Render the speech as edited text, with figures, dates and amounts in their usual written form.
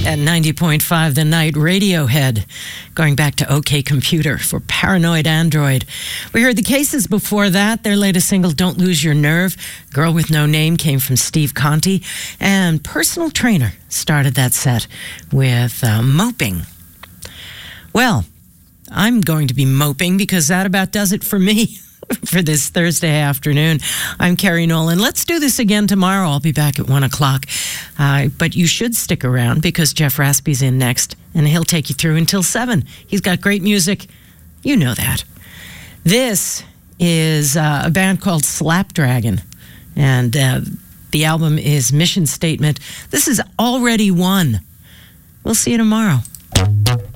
At 90.5 The Night, Radiohead, going back to OK Computer for Paranoid Android. We heard the Cases before that. Their latest single, Don't Lose Your Nerve. Girl with No Name came from Steve Conti. And Personal Trainer started that set with Moping. Well, I'm going to be moping because that about does it for me. For this Thursday afternoon. I'm Carrie Nolan. Let's do this again tomorrow. I'll be back at 1 o'clock. But you should stick around because Jeff Raspy's in next, and he'll take you through until 7. He's got great music. You know that. This is a band called Slapdragon, and the album is Mission Statement. This is Already Won. We'll see you tomorrow.